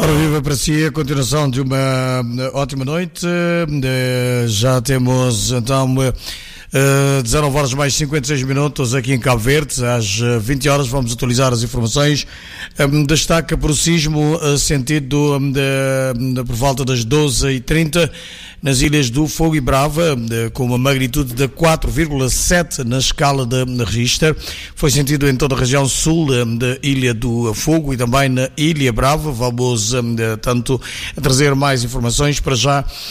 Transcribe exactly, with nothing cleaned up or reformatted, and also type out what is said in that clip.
Ora, viva para si a continuação de uma ótima noite. Já temos então Uh, dezanove horas mais cinquenta e seis minutos aqui em Cabo Verde. Às vinte horas vamos atualizar as informações. Um, destaca por o sismo uh, sentido um, de, de, por volta das doze e trinta nas ilhas do Fogo e Brava, de, com uma magnitude de quatro vírgula sete na escala de, de Richter. Foi sentido em toda a região sul um, da Ilha do Fogo e também na Ilha Brava. Vamos um, de, tanto trazer mais informações. Para já